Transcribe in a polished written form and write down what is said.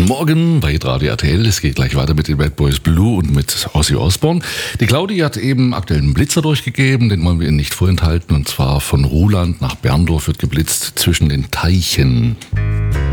Morgen bei Radio RTL. Es geht gleich weiter mit den Bad Boys Blue und mit Ozzy Osbourne. Die Claudia hat eben aktuell einen Blitzer durchgegeben, den wollen wir Ihnen nicht vorenthalten. Und zwar von Ruhland nach Berndorf wird geblitzt zwischen den Teichen.